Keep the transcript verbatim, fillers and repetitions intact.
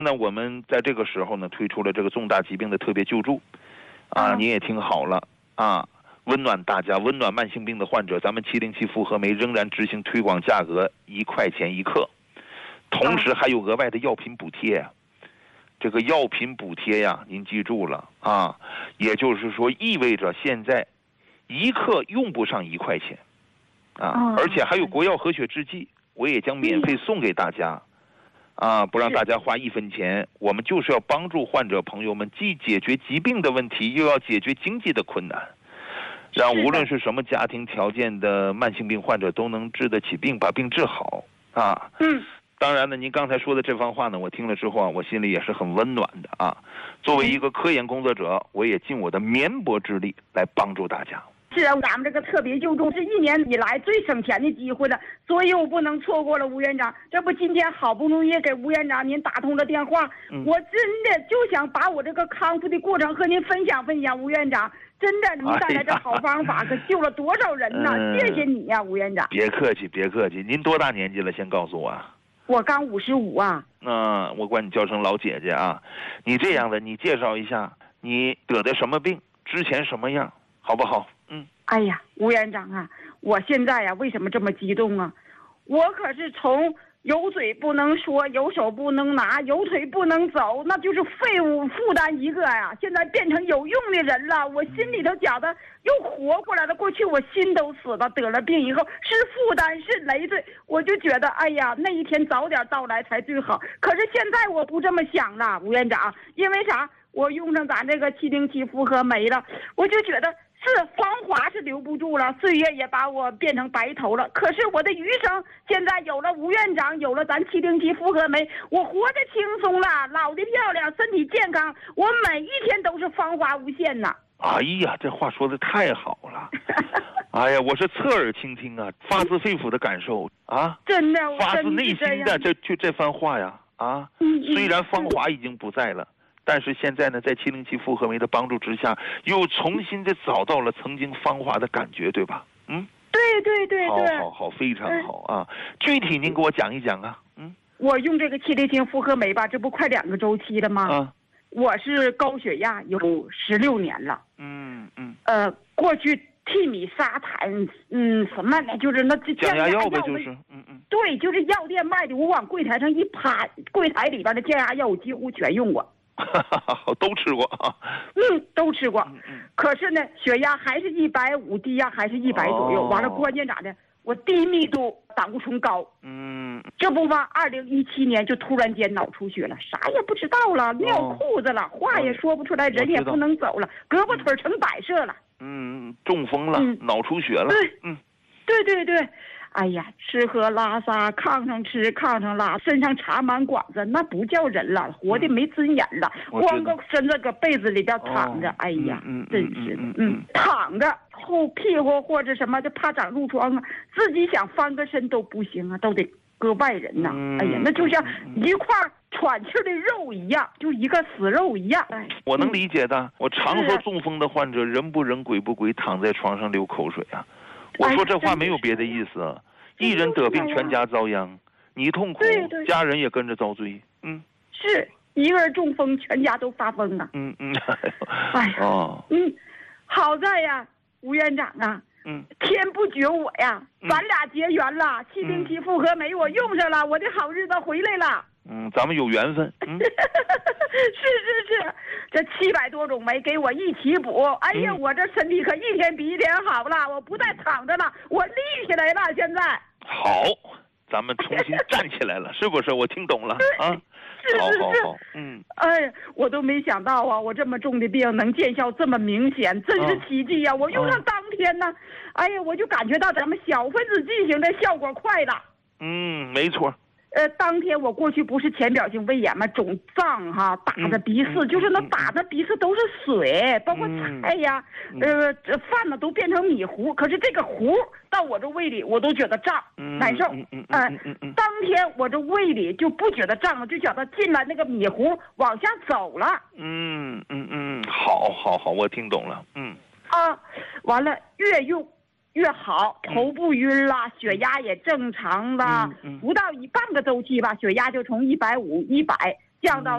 那我们在这个时候呢，推出了这个重大疾病的特别救助，啊，你也听好了啊，温暖大家，温暖慢性病的患者，咱们七零七复合酶仍然执行推广价格一块钱一克，同时还有额外的药品补贴啊。这个药品补贴呀，您记住了啊，也就是说意味着现在一克用不上一块钱啊，而且还有国药和血制剂，我也将免费送给大家啊，不让大家花一分钱。我们就是要帮助患者朋友们既解决疾病的问题，又要解决经济的困难，让无论是什么家庭条件的慢性病患者都能治得起病，把病治好啊。 嗯。 当然呢，您刚才说的这番话呢，我听了之后啊，我心里也是很温暖的啊。作为一个科研工作者，我也尽我的绵薄之力来帮助大家。 是啊，咱们这个特别救助是一年以来最省钱的机会了，所以我不能错过了吴院长。这不，今天好不容易给吴院长您打通了电话，嗯、我真的就想把我这个康复的过程和您分享分享。吴院长，真的您带来这好方法，可救了多少人呢？ 嗯、 谢谢你呀、啊，吴院长。 别客气，别客气。您多大年纪了？先告诉我啊。 我刚五十五啊。 嗯，我管你叫声老姐姐啊。你这样的，你介绍一下你得的什么病，之前什么样，好不好？嗯。 哎呀，吴院长啊，我现在呀、啊，为什么这么激动啊？我可是从有嘴不能说，有手不能拿，有腿不能走，那就是废物负担一个呀。现在变成有用的人了，我心里头觉得又活过来了。过去我心都死了，得了病以后是负担是累赘，我就觉得哎呀，那一天早点到来才最好。可是现在我不这么想了，吴院长，因为啥？我用上咱这个七零七复合酶了，我就觉得是芳华是留不住了，岁月也把我变成白头了。可是我的余生现在有了吴院长，有了咱七零七复合酶，我活得轻松了，老得漂亮，身体健康，我每一天都是芳华无限呐。 哎呀，这话说的太好了！哎呀，我是侧耳倾听啊，发自肺腑的感受啊， 真的， 发自内心的这就这番话呀啊！ 嗯嗯、 虽然芳华已经不在了。但是现在呢，在七零七复合酶的帮助之下，又重新的找到了曾经芳华的感觉，对吧？嗯， 对对对对， 好好好，非常好啊！具体您给我讲一讲啊。嗯， 我用这个七零七复合酶吧，这不快两个周期了吗？ 啊， 我是高血压有十六年了。 嗯嗯。 呃，过去替米沙坦，嗯，什么呢？就是那降压药呗，就是，嗯嗯。 对，就是药店卖的，我往柜台上一趴，柜台里边的降压药我几乎全用过。 都吃过啊， 嗯，都吃过。可是呢，血压还是一百五，低压还是一百左右。完了，关键咋的？我低密度胆固醇高。 嗯， 这不嘛，二零一七年就突然间脑出血了，啥也不知道了，尿裤子了，话也说不出来，人也不能走了，胳膊腿成摆设了。 嗯，中风了，脑出血了。 对， 嗯， 对对对。哎呀，吃喝拉撒，炕上吃，炕上拉，身上插满管子，那不叫人了，活的没尊严了，光个身子搁被子里边躺着，哦、哎呀， 嗯、 真是的，嗯，嗯躺着后屁股或者什么就怕长褥疮啊，自己想翻个身都不行啊，都得搁外人呐、啊， 嗯、 哎呀，那就像一块喘气的肉一样，就一个死肉一样。哎， 我能理解的，我常说中风的患者人不人鬼不鬼，躺在床上流口水啊。我说这话没有别的意思，哎、一人得病全家遭殃，你痛苦， 对对家人也跟着遭罪。嗯， 是一个人中风，全家都发疯啊。 嗯嗯， 哎呀， 哦， 嗯，好在呀，吴院长啊， 嗯， 天不绝我呀， 嗯、 咱俩结缘了，七零七复合酶我用上了，我的好日子回来了。 嗯，咱们有缘分。嗯， 是是是，这七百多种酶给我一起补，哎呀，嗯、我这身体可一天比一天好了，我不再躺着了，我立起来了，现在。 好，咱们重新站起来了，是不是？我听懂了啊。 是是是， 好好好，嗯， 哎，我都没想到啊，我这么重的病能见效这么明显，真是奇迹呀、啊！我用上当天呢，哎呀，我就感觉到咱们小分子剂型的效果快了。 嗯，没错。 呃，当天我过去不是浅表性胃炎吗？肿胀哈，打的鼻饲， 嗯、 就是那打的鼻饲都是水，嗯、包括菜呀，嗯、呃，这饭呢都变成米糊。可是这个糊到我这胃里，我都觉得胀， 嗯、 难受。 嗯嗯嗯嗯嗯。当天我这胃里就不觉得胀了，就觉得进来那个米糊往下走了。 嗯嗯嗯，好，好，好，我听懂了。嗯。 啊，完了，越用越好，头不晕了，嗯、血压也正常了， 嗯嗯、 不到一半个周期吧，血压就从一百五、一百降到